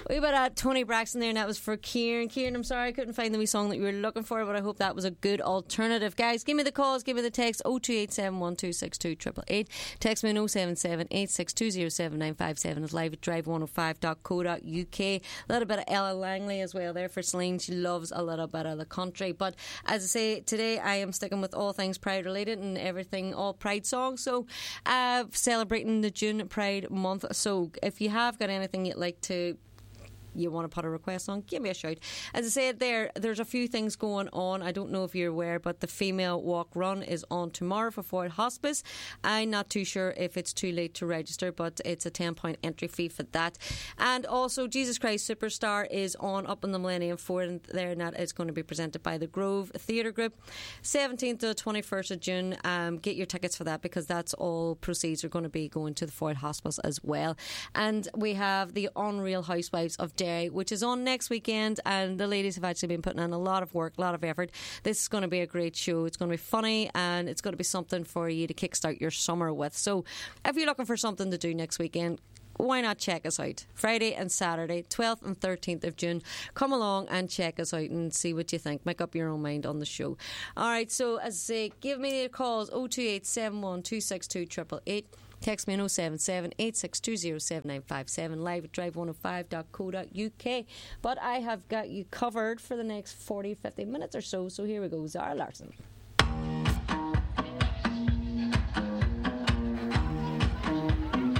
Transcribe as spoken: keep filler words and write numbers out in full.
We got uh, Tony Braxton there, and that was for Kieran. Kieran, I'm sorry I couldn't find the wee song that you were looking for, but I hope that was a good alternative. Guys, give me the calls, give me the text oh two eight seven one two six two eight eight eight. Text me on oh seven seven eight six two oh seven nine five seven. It's live at drive one oh five dot co dot uk. A little bit of Ella Langley as well there for Celine. She loves a little bit of the country. But as I say, today I am sticking with all things Pride related and everything, all Pride songs. So uh, celebrating the June Pride month. So if you have got anything you'd like to you want to put a request on, give me a shout. As I said there, there's a few things going on. I don't know if you're aware, but the female walk run is on tomorrow for Ford Hospice. I'm not too sure if it's too late to register, but it's a ten pound entry fee for that. And also Jesus Christ Superstar is on up in the Millennium Ford there, and that is going to be presented by the Grove Theatre Group, seventeenth to twenty-first of June. Um, get your tickets for that, because that's all proceeds are going to be going to the Ford Hospice as well. And we have the Unreal Housewives of Derry, which is on next weekend, and the ladies have actually been putting in a lot of work, a lot of effort. This is going to be a great show. It's going to be funny, and it's going to be something for you to kickstart your summer with. So if you're looking for something to do next weekend, why not check us out? Friday and Saturday, twelfth and thirteenth of June. Come along and check us out and see what you think. Make up your own mind on the show. Alright, so as I say, give me the calls oh two eight seven one two six two eight eight eight. Text me on oh seven seven eight six two oh seven nine five seven, live at drive one oh five dot co dot uk. But I have got you covered for the next forty, fifty minutes or so. So here we go, Zara Larsson.